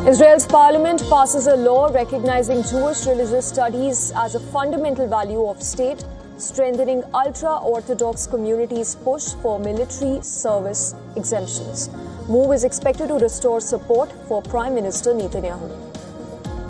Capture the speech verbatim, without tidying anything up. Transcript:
Israel's parliament passes a law recognizing Jewish religious studies as a fundamental value of state, strengthening ultra-Orthodox communities' push for military service exemptions. Move is expected to restore support for Prime Minister Netanyahu.